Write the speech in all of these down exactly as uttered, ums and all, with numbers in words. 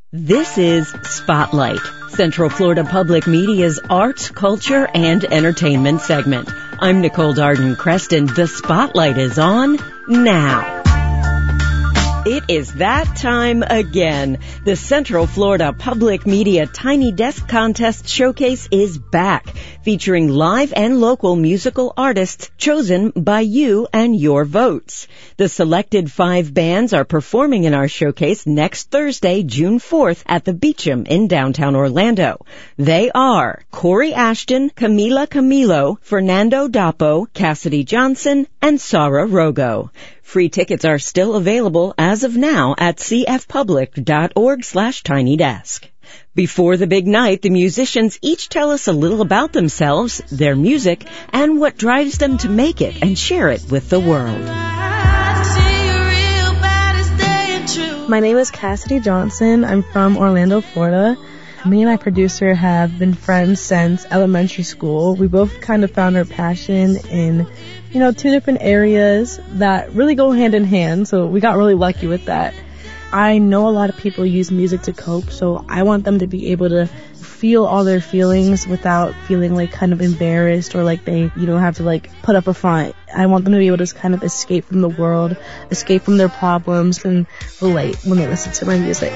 This is Spotlight, Central Florida Public Media's arts, culture, and entertainment segment. I'm Nicole Darden-Creston. The Spotlight is on now. It is that time again. The Central Florida Public Media Tiny Desk Contest Showcase is back, featuring live and local musical artists chosen by you and your votes. The selected five bands are performing in our showcase next Thursday, June fourth, at the Beecham in downtown Orlando. They are Corey Ashton, Camila Camilo, Fernando Dapo, Cassidy Johnson, and Sarah Rogo. Free tickets are still available as of now at cfpublic.org slash tinydesk. Before the big night, the musicians each tell us a little about themselves, their music, and what drives them to make it and share it with the world. My name is Cassidy Johnson. I'm from Orlando, Florida. Me and my producer have been friends since elementary school. We both kind of found our passion in, you know, two different areas that really go hand in hand, so we got really lucky with that. I know a lot of people use music to cope, so I want them to be able to feel all their feelings without feeling like kind of embarrassed or like they, you know, have to like put up a front. I want them to be able to kind of escape from the world, escape from their problems, and relate when they listen to my music.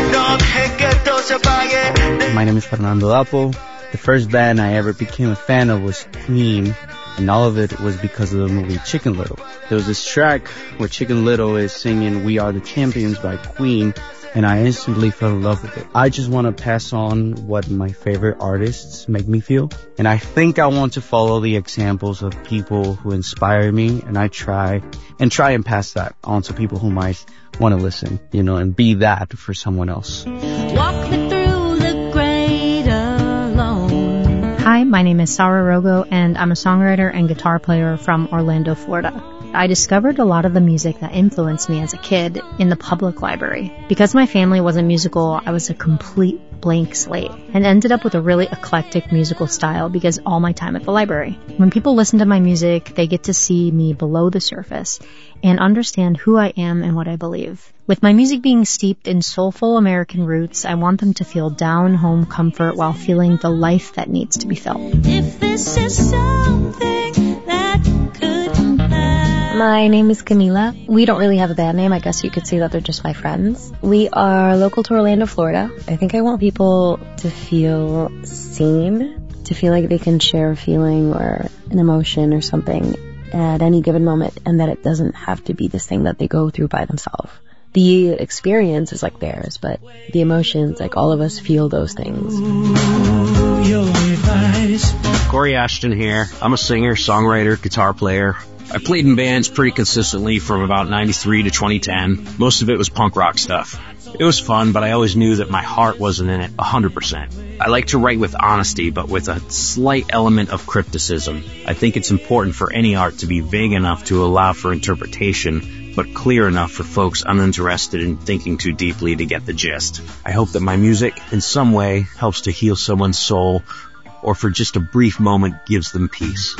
My name is Fernando Dapo. The first band I ever became a fan of was Queen, and all of it was because of the movie Chicken Little. There was this track where Chicken Little is singing We Are the Champions by Queen, and I instantly fell in love with it. I just want to pass on what my favorite artists make me feel, and I think I want to follow the examples of people who inspire me, and I try and try and pass that on to people who might want to listen, you know, and be that for someone else. Walk me through the great alone. Hi, my name is Sarah Rogo, and I'm a songwriter and guitar player from Orlando, Florida. I discovered a lot of the music that influenced me as a kid in the public library. Because my family wasn't musical, I was a complete blank slate and ended up with a really eclectic musical style because all my time at the library. When people listen to my music, they get to see me below the surface and understand who I am and what I believe. With my music being steeped in soulful American roots, I want them to feel down-home comfort while feeling the life that needs to be felt. If this is something that could last. My name is Camila. We don't really have a band name. I guess you could say that they're just my friends. We are local to Orlando, Florida. I think I want people to feel seen, to feel like they can share a feeling or an emotion or something at any given moment, and that it doesn't have to be this thing that they go through by themselves. The experience is like theirs, but the emotions, like all of us feel those things. Corey Ashton here. I'm a singer, songwriter, guitar player. I played in bands pretty consistently from about ninety-three to twenty ten. Most of it was punk rock stuff. It was fun, but I always knew that my heart wasn't in it one hundred percent. I like to write with honesty, but with a slight element of crypticism. I think it's important for any art to be vague enough to allow for interpretation, but clear enough for folks uninterested in thinking too deeply to get the gist. I hope that my music, in some way, helps to heal someone's soul, or for just a brief moment gives them peace.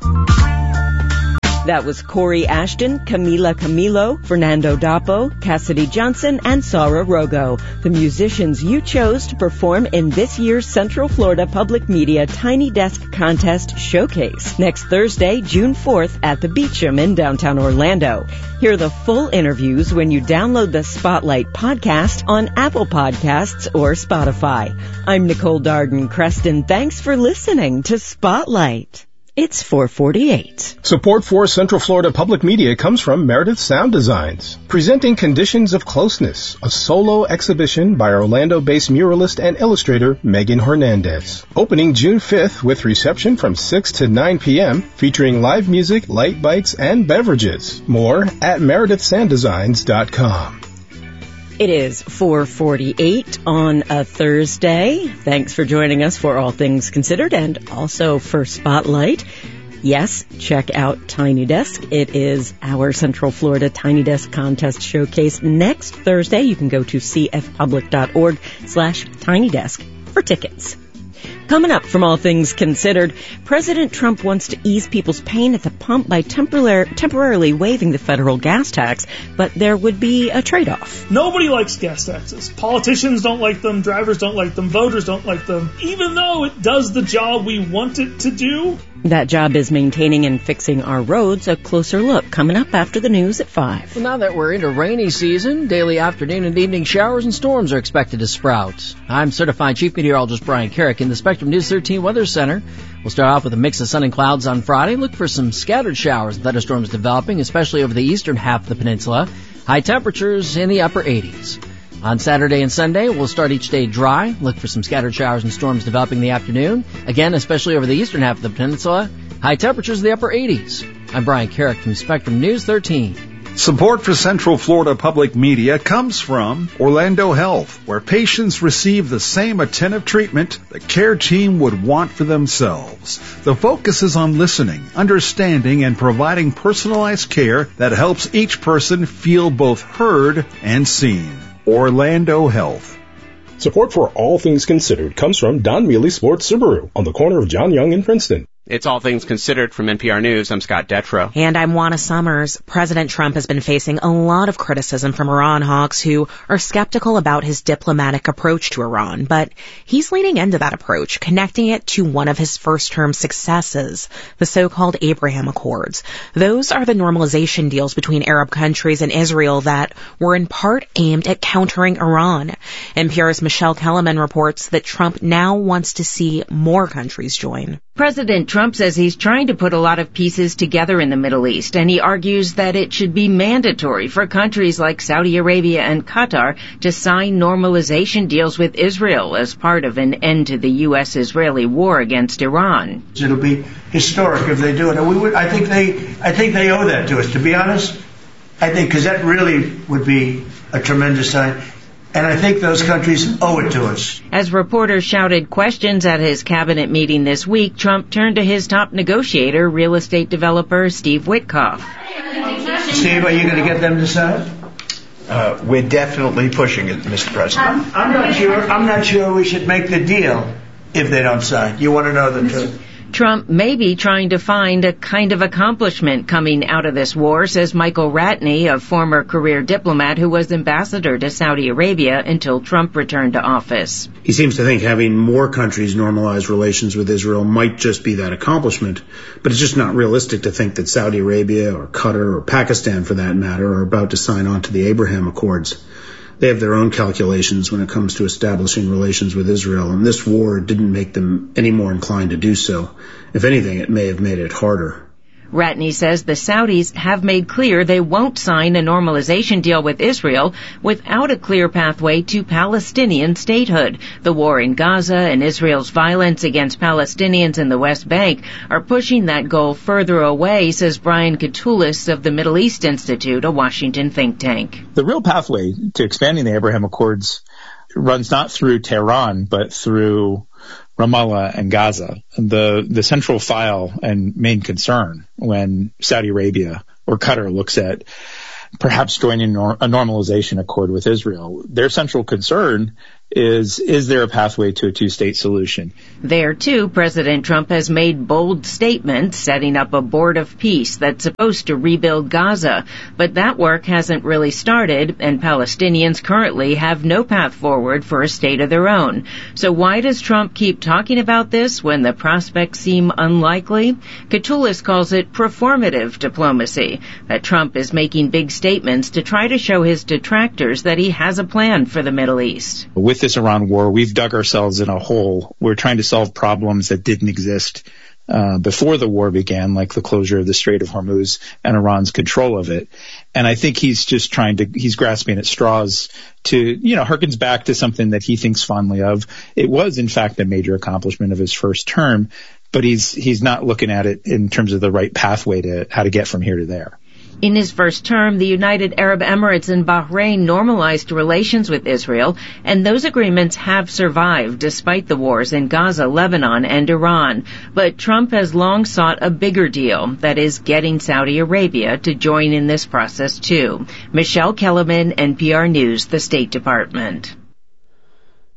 That was Corey Ashton, Camila Camilo, Fernando Dapo, Cassidy Johnson, and Sarah Rogo, the musicians you chose to perform in this year's Central Florida Public Media Tiny Desk Contest Showcase next Thursday, June fourth at the Beecham in downtown Orlando. Hear the full interviews when you download the Spotlight podcast on Apple Podcasts or Spotify. I'm Nicole Darden-Creston. Thanks for listening to Spotlight. It's four forty-eight. Support for Central Florida Public Media comes from Meredith Sound Designs, presenting Conditions of Closeness, a solo exhibition by Orlando-based muralist and illustrator Megan Hernandez. Opening June fifth with reception from six to nine p.m., featuring live music, light bites, and beverages. More at meredith sound designs dot com. It is four forty-eight on a Thursday. Thanks for joining us for All Things Considered and also for Spotlight. Yes, check out Tiny Desk. It is our Central Florida Tiny Desk Contest Showcase next Thursday. You can go to cfpublic.org slash tinydesk for tickets. Coming up from All Things Considered, President Trump wants to ease people's pain at the pump by temporar- temporarily waiving the federal gas tax, but there would be a trade-off. Nobody likes gas taxes. Politicians don't like them, drivers don't like them, voters don't like them, even though it does the job we want it to do. That job is maintaining and fixing our roads. A closer look coming up after the news at five. Well, now that we're into rainy season, daily afternoon and evening showers and storms are expected to sprout. I'm Certified Chief Meteorologist Brian Carrick in the Spectrum News thirteen Weather Center. We'll start off with a mix of sun and clouds on Friday. Look for some scattered showers and thunderstorms developing, especially over the eastern half of the peninsula. High temperatures in the upper eighties. On Saturday and Sunday, we'll start each day dry. Look for some scattered showers and storms developing in the afternoon. Again, especially over the eastern half of the peninsula. High temperatures in the upper eighties. I'm Brian Carrick from Spectrum News thirteen. Support for Central Florida Public Media comes from Orlando Health, where patients receive the same attentive treatment the care team would want for themselves. The focus is on listening, understanding, and providing personalized care that helps each person feel both heard and seen. Orlando Health. Support for All Things Considered comes from Don Mealy Sports Subaru on the corner of John Young and Princeton. It's All Things Considered from N P R News. I'm Scott Detrow. And I'm Juana Summers. President Trump has been facing a lot of criticism from Iran hawks who are skeptical about his diplomatic approach to Iran. But he's leaning into that approach, connecting it to one of his first-term successes, the so-called Abraham Accords. Those are the normalization deals between Arab countries and Israel that were in part aimed at countering Iran. N P R's Michelle Kellerman reports that Trump now wants to see more countries join. President Trump says he's trying to put a lot of pieces together in the Middle East, and he argues that it should be mandatory for countries like Saudi Arabia and Qatar to sign normalization deals with Israel as part of an end to the U S Israeli war against Iran. It'll be historic if they do it. And we would, I think they, I think they owe that to us. To be honest, I think because that really would be a tremendous sign. And I think those countries owe it to us. As reporters shouted questions at his cabinet meeting this week, Trump turned to his top negotiator, real estate developer Steve Witkoff. Steve, are you going to get them to sign? Uh, we're definitely pushing it, Mister President. I'm, I'm not sure. I'm not sure we should make the deal if they don't sign. You want to know the truth? Trump may be trying to find a kind of accomplishment coming out of this war, says Michael Ratney, a former career diplomat who was ambassador to Saudi Arabia until Trump returned to office. He seems to think having more countries normalize relations with Israel might just be that accomplishment, but it's just not realistic to think that Saudi Arabia or Qatar or Pakistan, for that matter, are about to sign on to the Abraham Accords. They have their own calculations when it comes to establishing relations with Israel, and this war didn't make them any more inclined to do so. If anything, it may have made it harder. Ratney says the Saudis have made clear they won't sign a normalization deal with Israel without a clear pathway to Palestinian statehood. The war in Gaza and Israel's violence against Palestinians in the West Bank are pushing that goal further away, says Brian Katulis of the Middle East Institute, a Washington think tank. The real pathway to expanding the Abraham Accords runs not through Tehran, but through Ramallah and Gaza. The the central file and main concern when Saudi Arabia or Qatar looks at perhaps joining a normalization accord with Israel, their central concern is, is there a pathway to a two-state solution? There, too, President Trump has made bold statements setting up a board of peace that's supposed to rebuild Gaza. But that work hasn't really started, and Palestinians currently have no path forward for a state of their own. So why does Trump keep talking about this when the prospects seem unlikely? Katulis calls it performative diplomacy, that Trump is making big statements to try to show his detractors that he has a plan for the Middle East. With this Iran war, we've dug ourselves in a hole. We're trying to solve problems that didn't exist uh, before the war began, like the closure of the Strait of Hormuz and Iran's control of it. And I think he's just trying to, he's grasping at straws to, you know, harkens back to something that he thinks fondly of. It was, in fact, a major accomplishment of his first term, but he's he's not looking at it in terms of the right pathway to how to get from here to there. In his first term, the United Arab Emirates and Bahrain normalized relations with Israel, and those agreements have survived despite the wars in Gaza, Lebanon, and Iran. But Trump has long sought a bigger deal, that is, getting Saudi Arabia to join in this process too. Michelle Kellerman, N P R News, the State Department.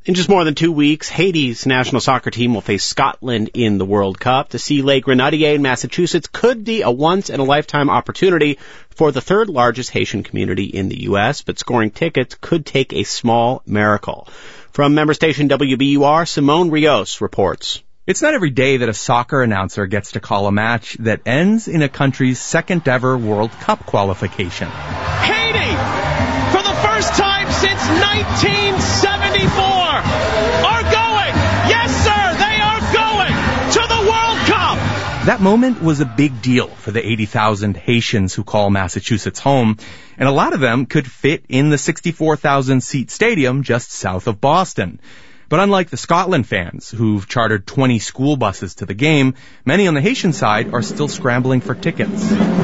In just more than two weeks, Haiti's national soccer team will face Scotland in the World Cup. To see Les Grenadiers in Massachusetts could be a once-in-a-lifetime opportunity for the third largest Haitian community in the U S, but scoring tickets could take a small miracle. From member station W B U R, Simone Rios reports. It's not every day that a soccer announcer gets to call a match that ends in a country's second ever World Cup qualification. Haiti, for the first time since nineteen seventy-four, are going. Yes, sir, they are going to the World Cup. That moment was a big deal for the eighty thousand Haitians who call Massachusetts home, and a lot of them could fit in the sixty-four thousand seat stadium just south of Boston. But unlike the Scotland fans, who've chartered twenty school buses to the game, many on the Haitian side are still scrambling for tickets.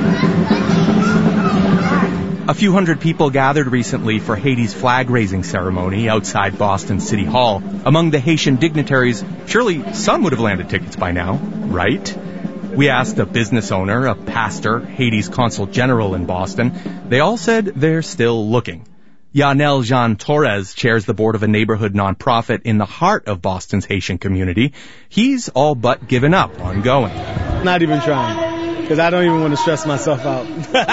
A few hundred people gathered recently for Haiti's flag-raising ceremony outside Boston City Hall. Among the Haitian dignitaries, surely some would have landed tickets by now, right? We asked a business owner, a pastor, Haiti's consul general in Boston. They all said they're still looking. Yanel Jean Torres chairs the board of a neighborhood nonprofit in the heart of Boston's Haitian community. He's all but given up on going. Not even trying, because I don't even want to stress myself out.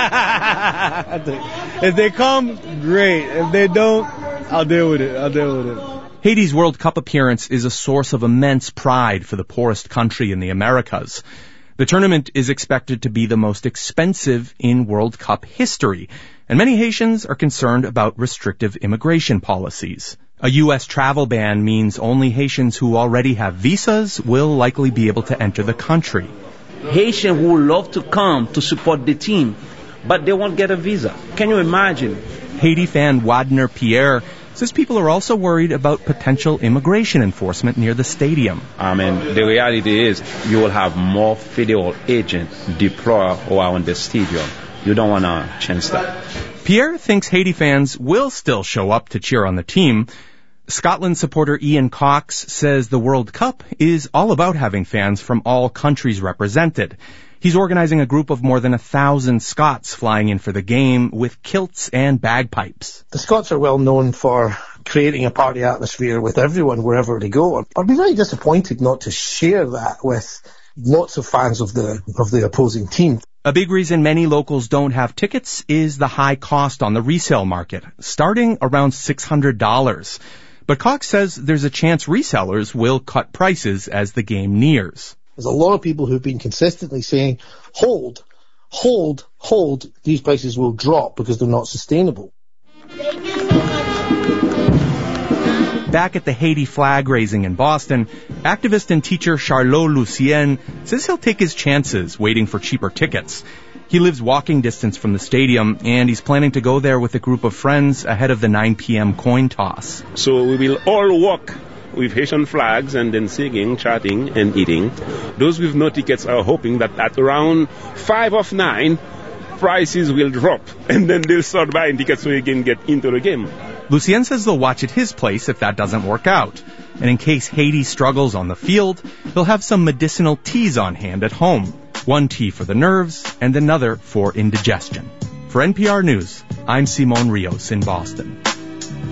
If they come, great. If they don't, I'll deal with it. I'll deal with it. Haiti's World Cup appearance is a source of immense pride for the poorest country in the Americas. The tournament is expected to be the most expensive in World Cup history, and many Haitians are concerned about restrictive immigration policies. A U S travel ban means only Haitians who already have visas will likely be able to enter the country. Haitians would love to come to support the team, but they won't get a visa. Can you imagine? Haiti fan Wadner Pierre says people are also worried about potential immigration enforcement near the stadium. I mean, the reality is you will have more federal agents deployed around the stadium. You don't want to chance that. Pierre thinks Haiti fans will still show up to cheer on the team. Scotland supporter Ian Cox says the World Cup is all about having fans from all countries represented. He's organizing a group of more than a thousand Scots flying in for the game with kilts and bagpipes. The Scots are well known for creating a party atmosphere with everyone wherever they go. I'd be very disappointed not to share that with lots of fans of the of the opposing team. A big reason many locals don't have tickets is the high cost on the resale market, starting around six hundred dollars. But Cox says there's a chance resellers will cut prices as the game nears. There's a lot of people who've been consistently saying, hold, hold, hold, these prices will drop because they're not sustainable. Back at the Haiti flag raising in Boston, activist and teacher Charlot Lucien says he'll take his chances waiting for cheaper tickets. He lives walking distance from the stadium, and he's planning to go there with a group of friends ahead of the nine p.m. coin toss. So we will all walk with Haitian flags and then singing, chatting, and eating. Those with no tickets are hoping that at around five of nine, prices will drop, and then they'll start buying tickets so they can get into the game. Lucien says they'll watch at his place if that doesn't work out. And in case Haiti struggles on the field, he'll have some medicinal teas on hand at home. One tea for the nerves and another for indigestion. For N P R News, I'm Simone Rios in Boston.